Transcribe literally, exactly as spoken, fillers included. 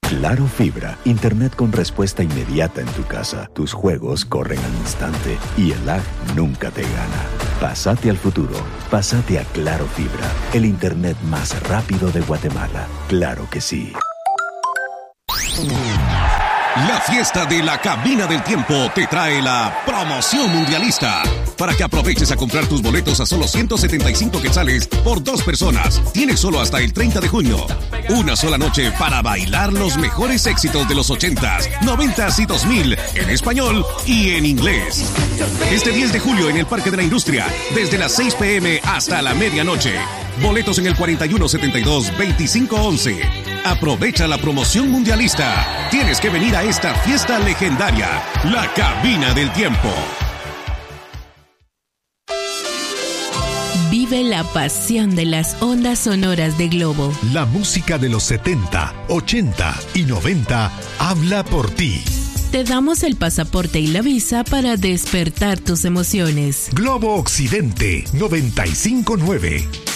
Claro Fibra, internet con respuesta inmediata en tu casa. Tus juegos corren al instante y el lag nunca te gana. Pásate al futuro. Pásate a Claro Fibra, el internet más rápido de Guatemala. Claro que sí. La fiesta de la Cabina del Tiempo te trae la promoción mundialista. Para que aproveches a comprar tus boletos a solo ciento setenta y cinco quetzales por dos personas. Tienes solo hasta el treinta de junio. Una sola noche para bailar los mejores éxitos de los ochentas, noventas y dos mil en español y en inglés. Este diez de julio en el Parque de la Industria, desde las seis pm hasta la medianoche. Boletos en el cuarenta y uno setenta y dos veinticinco once. Aprovecha la promoción mundialista. Tienes que venir a esta fiesta legendaria, la Cabina del Tiempo. Vive la pasión de las ondas sonoras de Globo. La música de los setenta, ochenta y noventa habla por ti. Te damos el pasaporte y la visa para despertar tus emociones. Globo Occidente noventa y cinco punto nueve.